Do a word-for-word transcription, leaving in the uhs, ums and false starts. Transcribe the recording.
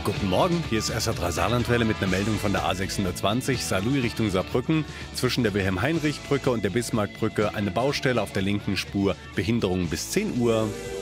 Guten Morgen, hier ist S R drei Saarlandwelle mit einer Meldung von der A sechshundertzwanzig Saarlouis Richtung Saarbrücken. Zwischen der Wilhelm-Heinrich-Brücke und der Bismarckbrücke eine Baustelle auf der linken Spur, Behinderung bis zehn Uhr.